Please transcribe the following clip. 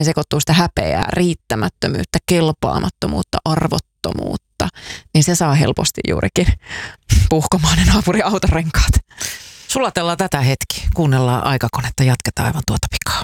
ja sekoittuu sitä häpeää, riittämättömyyttä, kelpaamattomuutta, arvottomuutta, niin se saa helposti juurikin puhkomaan ne naapurin autorenkaat. Sulatellaan tätä hetki, kuunnellaan Aikakonetta, jatketaan aivan tuota pikaa.